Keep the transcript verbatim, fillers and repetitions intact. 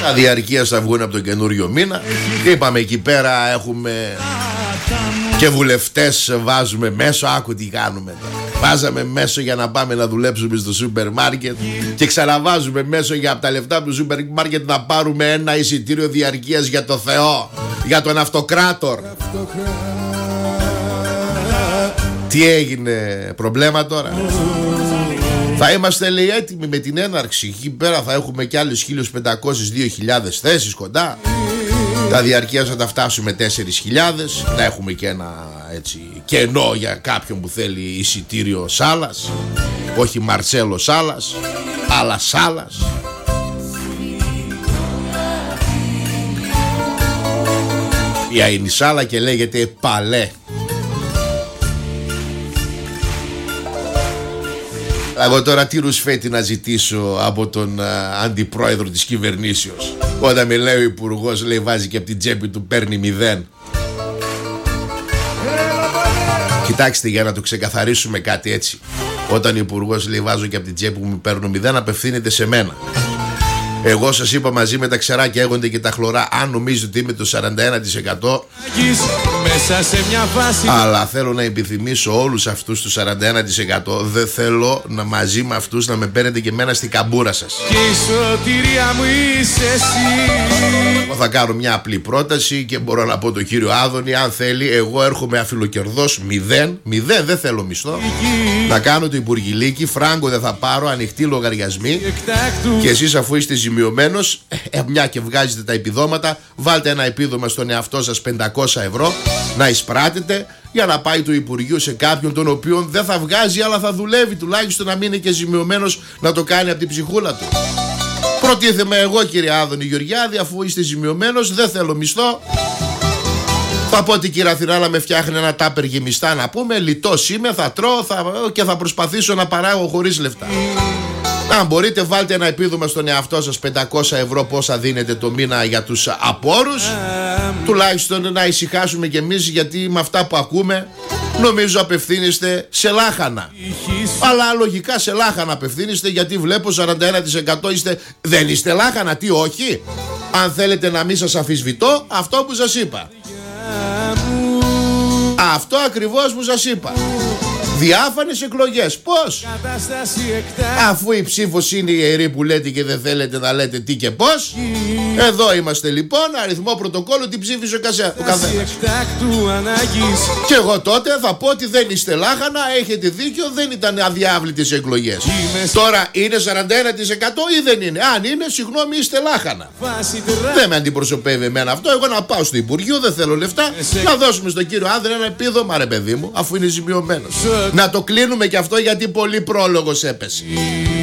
Τα διαρκείας θα βγουν από τον καινούριο μήνα. Είπαμε εκεί πέρα έχουμε και βουλευτές, βάζουμε μέσω. Άκου τι κάνουμε τώρα. Βάζαμε μέσω για να πάμε να δουλέψουμε στο σούπερ μάρκετ και ξαναβάζουμε μέσω για από τα λεφτά του σούπερ μάρκετ να πάρουμε ένα εισιτήριο διαρκείας για το Θεό, για τον αυτοκράτορ. Τι έγινε, προβλέμα τώρα? Θα είμαστε, λέει, έτοιμοι με την έναρξη. Εκεί πέρα θα έχουμε κι άλλες χίλιες πεντακόσιες με δύο χιλιάδες θέσεις κοντά. Τα διαρκείας θα τα φτάσουμε τέσσερις χιλιάδες. Να έχουμε και ένα έτσι κενό για κάποιον που θέλει εισιτήριο Σάλας. Όχι Μαρτσέλο Σάλας, αλλά Σάλας. Η Αϊνισάλα και λέγεται Παλέ. Εγώ τώρα τι ρουσφέτη να ζητήσω από τον α, αντιπρόεδρο της κυβερνήσεως, όταν με λέει ο υπουργός, λέει, βάζει και από την τσέπη του παίρνει μηδέν. Κοιτάξτε, για να το ξεκαθαρίσουμε κάτι έτσι, όταν ο υπουργός λέει βάζω και από την τσέπη μου παίρνω μηδέν, απευθύνεται σε μένα. Εγώ σας είπα, μαζί με τα ξεράκια έγονται και τα χλωρά, αν νομίζετε ότι είμαι το σαράντα ένα τοις εκατό, μέσα σε μια φάση. Αλλά θέλω να επιθυμίσω όλους αυτούς τους σαράντα ένα τοις εκατό. Δεν θέλω να μαζί με αυτούς να με παίρνετε και εμένα στην καμπούρα σας. Και η σωτηρία μου είσαι εσύ. Εγώ θα κάνω μια απλή πρόταση και μπορώ να πω τον κύριο Άδωνη, αν θέλει, εγώ έρχομαι αφιλοκερδός μηδέν, μηδέν, δεν θέλω μισθό. Να κάνω το υπουργηλίκι, φράγκο δεν θα πάρω, ανοιχτοί λογαριασμοί. Και εσείς, αφού είστε ζημιωμένος, ε, μια και βγάζετε τα επιδόματα, βάλτε ένα επίδομα στον εαυτό σας πεντακόσια ευρώ να εισπράτετε, για να πάει το Υπουργείο σε κάποιον τον οποίον δεν θα βγάζει αλλά θα δουλεύει, τουλάχιστον να μην είναι και ζημιωμένος, να το κάνει από την ψυχούλα του. Προτίθεμαι εγώ, κύριε Άδωνη Γεωργιάδη, αφού είστε ζημιωμένος, δεν θέλω μισθό. Θα πω ότι, κύριε Αθηνάλα, με φτιάχνει ένα τάπερ γεμιστά, να πούμε, λιτός είμαι, θα τρώω θα... και θα προσπαθήσω να παράγω χωρίς λεφτά. Αν μπορείτε, βάλτε ένα επίδομα στον εαυτό σας πεντακόσια ευρώ, πόσα δίνετε το μήνα για τους απόρους. Τουλάχιστον να ησυχάσουμε κι εμείς, γιατί με αυτά που ακούμε νομίζω απευθύνεστε σε λάχανα. Αλλά λογικά σε λάχανα απευθύνεστε, γιατί βλέπω σαράντα ένα τοις εκατό είστε. Δεν είστε λάχανα, τι όχι? Αν θέλετε να μην σας αφισβητώ, αυτό που σας είπα. Αυτό ακριβώς που σας είπα. Διάφανες εκλογές. Πώς? Αφού η ψήφος είναι ιερή που λέτε και δεν θέλετε να λέτε τι και πώς. Εδώ είμαστε λοιπόν, αριθμό πρωτοκόλλου, τι ψήφισε ο καθένας. Και εγώ τότε θα πω ότι δεν είστε λάχανα, έχετε δίκιο, δεν ήταν αδιάβλητες εκλογές. Τώρα είναι σαράντα ένα τοις εκατό ή δεν είναι? Αν είναι, συγγνώμη, είστε λάχανα. Δεν με αντιπροσωπεύει εμένα αυτό. Εγώ να πάω στο Υπουργείο, δεν θέλω λεφτά, να δώσουμε στον κύριο Άδρε ένα επίδομα, ρε παιδί μου, αφού είναι ζημιωμένος. Να το κλείνουμε και αυτό, γιατί πολύ πρόλογος έπεσε.